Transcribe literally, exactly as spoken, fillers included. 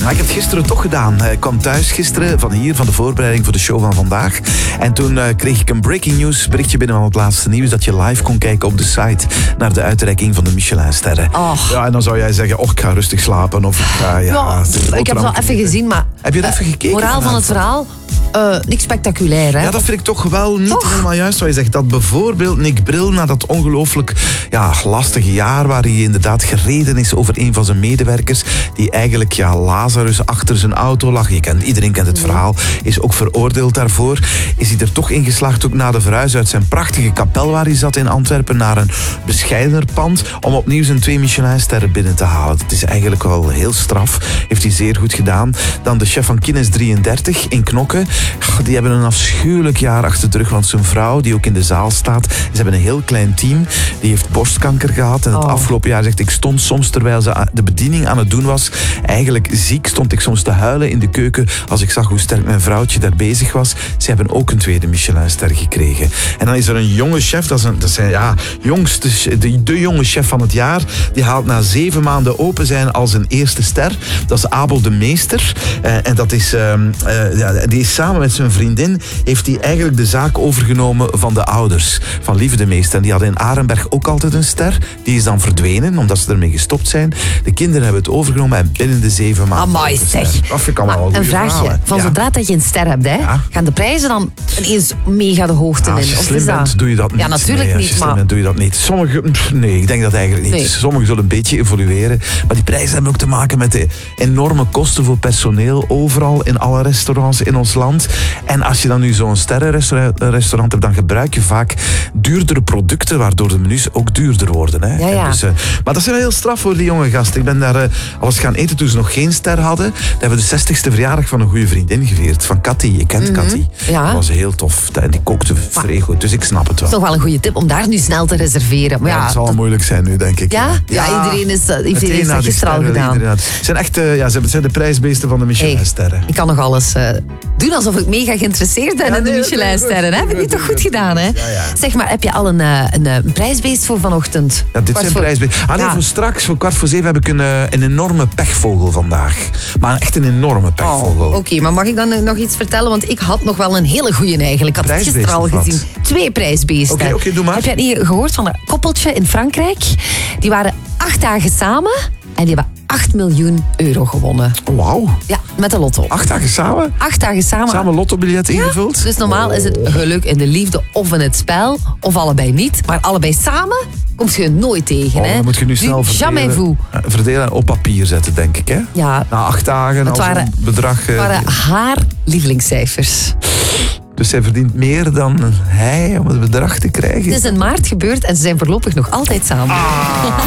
Nou, ik heb het gisteren toch gedaan. Ik kwam thuis gisteren van hier, van de voorbereiding voor de show van vandaag. En toen uh, kreeg ik een breaking news berichtje binnen van het laatste nieuws dat je live kon kijken op de site naar de uitreiking van de Michelinsterren. Oh. Ja, en dan zou jij zeggen, oh, ik ga rustig slapen. Of ik ga, ja... ja ik heb het al even gezien, maar... Heb je het uh, even gekeken? Moraal van het verhaal... Uh, niks spectaculair, hè? Ja, dat vind ik toch wel niet toch? helemaal juist wat je zegt. Dat bijvoorbeeld Nick Bril, na dat ongelooflijk ja, lastige jaar waar hij inderdaad gereden is over een van zijn medewerkers, die eigenlijk ja, Lazarus achter zijn auto lag. Je kent, iedereen kent het verhaal. Is ook veroordeeld daarvoor. Is hij er toch in geslaagd, ook na de verhuis uit zijn prachtige kapel waar hij zat in Antwerpen, naar een bescheidener pand, om opnieuw zijn twee Michelinsterren binnen te halen. Het is eigenlijk wel heel straf. Heeft hij zeer goed gedaan. Dan de chef van Kines drieëndertig in Knokke. Die hebben een afschuwelijk jaar achter de rug, want zijn vrouw, die ook in de zaal staat, ze hebben een heel klein team, die heeft borstkanker gehad. En het oh. afgelopen jaar zegt, ik stond soms, terwijl ze de bediening aan het doen was, eigenlijk ziek, stond ik soms te huilen in de keuken als ik zag hoe sterk mijn vrouwtje daar bezig was. Ze hebben ook een tweede Michelinster gekregen. En dan is er een jonge chef, dat is, een, dat is een, ja, jongste, de, de jonge chef van het jaar, die haalt na zeven maanden open zijn al zijn eerste ster. Dat is Abel de Meester. Uh, en dat is, uh, uh, ja, die is samen met zijn vriendin, heeft hij eigenlijk de zaak overgenomen van de ouders van Lieve de Meester. En die hadden in Arenberg ook altijd een ster. Die is dan verdwenen, omdat ze ermee gestopt zijn. De kinderen hebben het overgenomen en binnen de zeven maanden... Amai, zeg. Dat vind ik allemaal wel een vraagje. Verhalen. Van ja. zodra dat je een ster hebt, hè, ja. gaan de prijzen dan ineens mega de hoogte ja, in? Als je of slim is bent, dat... doe je dat niet. Ja, natuurlijk nee, niet. Als je slim maar... bent, doe je dat niet. Sommige... Nee, ik denk dat eigenlijk niet. Nee. Sommigen zullen een beetje evolueren. Maar die prijzen hebben ook te maken met de enorme kosten voor personeel overal in alle restaurants in ons land. En als je dan nu zo'n sterrenrestaurant hebt, dan gebruik je vaak duurdere producten, waardoor de menus ook duurder worden. Hè. Ja, ja. Dus, uh, maar dat is wel heel straf voor die jonge gast. Ik ben daar uh, al eens gaan eten toen ze nog geen ster hadden. Daar hebben we de zestigste verjaardag van een goede vriendin gevierd. Van Cathy. Je kent mm-hmm. Cathy. Ja. Dat was heel tof. En die kookte vrij goed. Dus ik snap het wel. Dat is nog wel een goede tip om daar nu snel te reserveren. Maar ja, ja, het zal dat... moeilijk zijn nu, denk ik. Ja? Ja, ja iedereen is, uh, iedereen is dat gisteren al gedaan. Het zijn echt uh, ja, ze zijn de prijsbeesten van de Michelinsterren. Hey, ik kan nog alles uh, doen alsof ik mega geïnteresseerd ben ja, in de nee, Michelinsterren. Heb ik niet toch goed gedaan, hè? Ja, ja. Zeg maar, heb je al een, een, een prijsbeest voor vanochtend? Ja, dit kwart zijn voor... prijsbeesten. Ah nee, ja. voor straks, voor kwart voor zeven, heb ik een, een enorme pechvogel vandaag. Maar echt een enorme pechvogel. Oh, Oké, okay, maar mag ik dan nog iets vertellen? Want ik had nog wel een hele goeie eigenlijk. Ik had het gisteren al gezien. Twee prijsbeesten. Oké, okay, okay, doe maar. Heb je niet gehoord van een koppeltje in Frankrijk? Die waren acht dagen samen en die hebben acht miljoen euro gewonnen. Wauw. Ja, met de lotto. Acht dagen samen? Acht dagen samen. Samen lottobiljet ingevuld? Ja, dus normaal oh. is het geluk in de liefde of in het spel. Of allebei niet. Maar allebei samen kom je nooit tegen. Oh, hè? Dan moet je nu snel du verdelen, verdelen en op papier zetten, denk ik. Hè? Ja. Na acht dagen als waren, een bedrag... Het waren haar lievelingscijfers. Dus zij verdient meer dan hij om het bedrag te krijgen? Het is in maart gebeurd en ze zijn voorlopig nog altijd samen. Ah.